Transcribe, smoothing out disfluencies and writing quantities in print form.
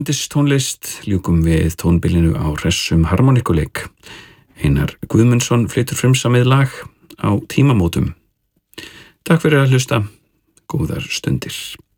Tónlist ljúkum við tónbilinu á hressum harmonikuleik. Einar Guðmundsson flytur frumsamið lag á tímamótum. Takk fyrir að hlusta. Góðar stundir.